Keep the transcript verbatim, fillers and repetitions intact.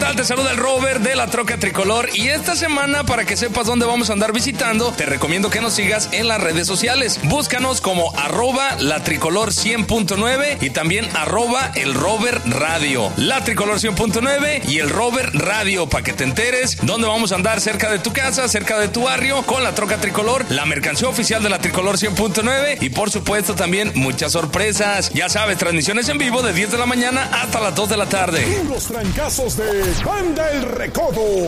tal? Te saluda el Robert de la Troca Tricolor y esta semana, para que sepas dónde vamos a andar visitando, te recomiendo que nos sigas en las redes sociales. Búscanos como arroba la tricolor cien punto nueve y también arroba el Robert Radio. La Tricolor cien punto nueve y el Robert Radio, para que te enteres dónde vamos a andar cerca de tu casa, cerca de tu barrio, con la Troca Tricolor, la mercancía oficial de la Tricolor cien punto nueve y por supuesto también muchas sorpresas. Ya sabes, transmisiones en vivo de diez de la mañana hasta las dos de la tarde. Los trancazos de Banda El Recodo.